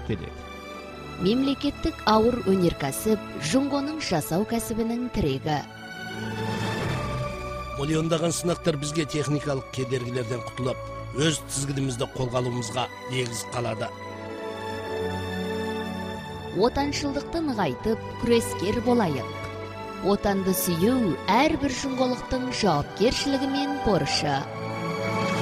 керек. Мемлекеттік ауыр өнеркәсіп Жұңғоның жасау кәсібінің тірегі. Миллиондаған сынақтар бізге техникалық кедергілерден құтылып, өз тізгінімізді қолға алуымызға негіз қалады. Отаншылдықты нығайтып, күрескер болайық. Отанды сүйеу әрбір жұңғолықтың жауапкершілігі мен борышы.